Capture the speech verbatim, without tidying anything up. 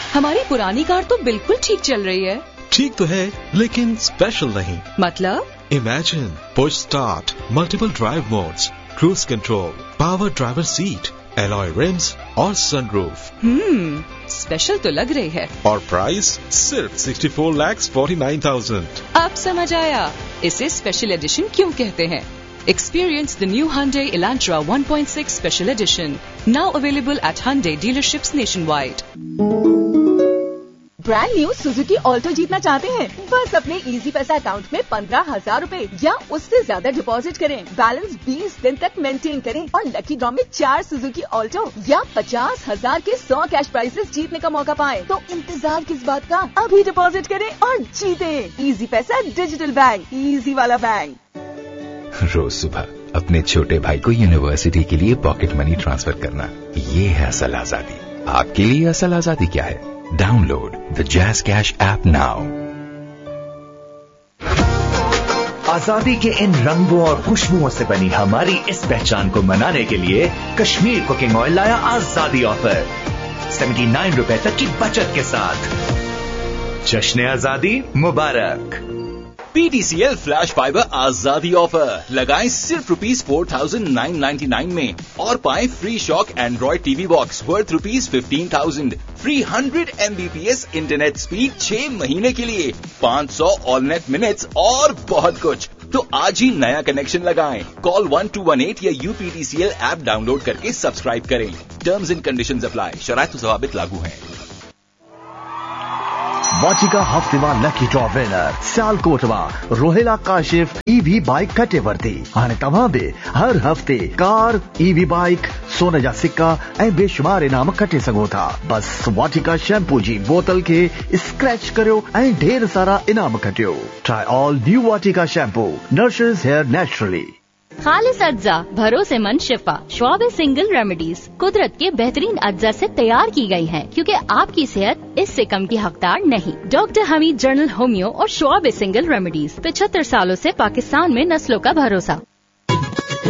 हमारी पुरानी कार तो बिल्कुल ठीक चल रही है। ठीक तो है, लेकिन स्पेशल नहीं। मतलब? Imagine push start, multiple drive modes, cruise control, power driver seat, alloy RIMS और सनरूफ। हम्म, स्पेशल तो लग रही है। और प्राइस सिर्फ sixty four lakh forty nine thousand. अब समझ आया इसे स्पेशल एडिशन क्यों कहते हैं। Experience the new Hyundai Elantra one point six Special Edition, now available at Hyundai dealerships nationwide. Brand new Suzuki Alto जीतना चाहते हैं? बस अपने इजी पैसा अकाउंट में पंद्रह हजार रूपए या उससे ज्यादा डिपॉजिट करें, बैलेंस बीस दिन तक मेंटेन करें और लकी ड्रॉ में चार सुजुकी ऑल्टो या पचास हजार के सौ कैश प्राइजेस जीतने का मौका पाएं। तो इंतजार किस बात का, अभी डिपॉजिट करें और जीते। इजी पैसा डिजिटल बैंक, इजी वाला बैंक। रोज सुबह अपने छोटे भाई को यूनिवर्सिटी के लिए पॉकेट मनी ट्रांसफर करना, ये है असल आजादी। आपके लिए असल आजादी क्या है? Download the jazz cash app now. आजादी के इन रंगों और खुशबुओं से बनी हमारी इस पहचान को मनाने के लिए कश्मीर कुकिंग ऑयल लाया आजादी ऑफर, सेवेंटी नाइन रुपए तक की बचत के साथ। जश्न आजादी मुबारक। पीटीसीएल फ्लैश फाइबर आजादी ऑफर लगाएं सिर्फ rupees four thousand nine ninety nine में और पाएं free shock Android TV box worth rupees fifteen thousand, free hundred Mbps internet speed छह महीने के लिए, पाँच सौ ऑल नेट मिनट्स और बहुत कुछ। तो आज ही नया कनेक्शन लगाएं। Call one two one eight या यूपीटीसीएल ऐप डाउनलोड करके सब्सक्राइब करें। टर्म्स एंड कंडीशंस अप्लाई, शराइत व ज़वाबित लागू हैं। वाटिका हफ्तेवार lucky draw winner सियालकोटवा Rohela Kashif EV bike कटेवर्ती हाणे तव्हां बि हर हफ़्ते कार, ईवी बाइक, सोन जा सिक्का ऐं बेशुमार इनाम कटे सघो था। बस वाटिका शैम्पू जी बोतल खे स्क्रैच करियो ऐं ढेर सारा इनाम कटियो। ट्राई ऑल न्यू वाटिका शैम्पू, नरिशेस हेयर नेचुरली। खालिस अज्जा, भरोसेमंद शिफा, श्वाब सिंगल रेमेडीज कुदरत के बेहतरीन अज्जा से तैयार की गई हैं, क्योंकि आपकी सेहत इससे कम की हकदार नहीं। डॉक्टर हमीद जर्नल होम्यो और श्वाब सिंगल रेमेडीज, पचहत्तर सालों से पाकिस्तान में नस्लों का भरोसा।